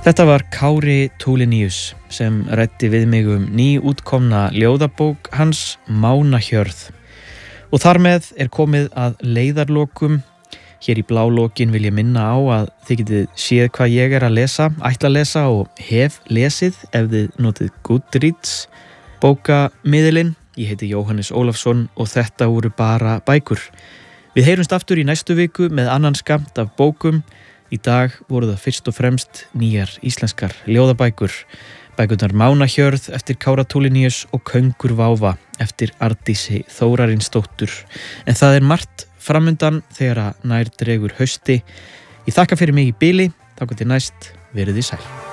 Þetta var Kári Tulinius sem ræddi við mig nýútkomna ljóðabók hans Mánahjörð. Og þar með komið að leiðarlokum. Hér í blálokin vil ég minna á að þið getið séð hvað ég að lesa, ætla að lesa og hef lesið ef þið notið Goodreads bókamiðilinn. Ég heiti Jóhannes Ólafsson og þetta voru bara bækur. Við heyrumst aftur í næstu viku með annan skammt af bókum. Í dag voru það fyrst og fremst nýjar íslenskar ljóðabækur. Bækurnar Mánahjörð eftir Kára Tulinius og Köngur váfa eftir Ardísi Þórarinsdóttur. En það margt framundan þegar nær dregur hausti. Ég þakka fyrir mig í bili, þangað til næst, verið þið sæl.